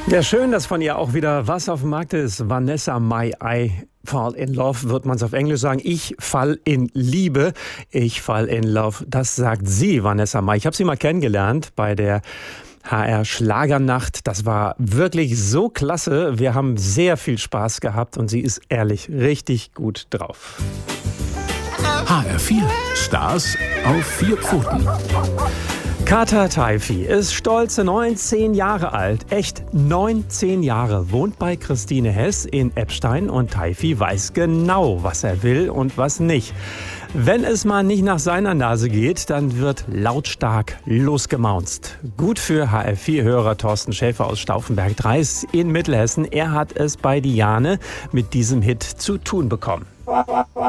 Ja, schön, dass von ihr auch wieder was auf dem Markt ist. Vanessa Mai, I fall in love, wird man es auf Englisch sagen. Ich fall in Liebe. Ich fall in love. Das sagt sie, Vanessa Mai. Ich habe sie mal kennengelernt bei der HR Schlagernacht. Das war wirklich so klasse. Wir haben sehr viel Spaß gehabt und sie ist ehrlich richtig gut drauf. HR4 Stars auf 4 Pfoten. Kata Teifi ist stolze 19 Jahre alt. Echt 19 Jahre. Wohnt bei Christine Hess in Eppstein und Teifi weiß genau, was er will und was nicht. Wenn es mal nicht nach seiner Nase geht, dann wird lautstark losgemaunzt. Gut für HR4-Hörer Thorsten Schäfer aus Stauffenberg-Dreis in Mittelhessen. Er hat es bei Diane mit diesem Hit zu tun bekommen.